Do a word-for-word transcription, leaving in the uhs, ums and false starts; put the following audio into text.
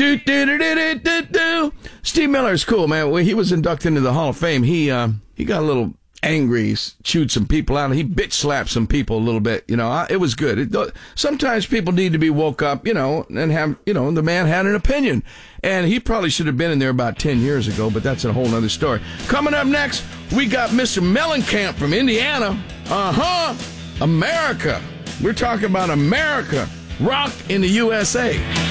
Do, do, do, do, do, do, do. Steve Miller is cool, man. When he was inducted into the Hall of Fame, he uh, he got a little angry, he chewed some people out, and he bitch slapped some people a little bit. You know, I, it was good. It, sometimes people need to be woke up, you know, and have, you know, the man had an opinion. And he probably should have been in there about ten years ago, but that's a whole other story. Coming up next, we got Mister Mellencamp from Indiana. Uh-huh. America. We're talking about America. Rock in the U S A.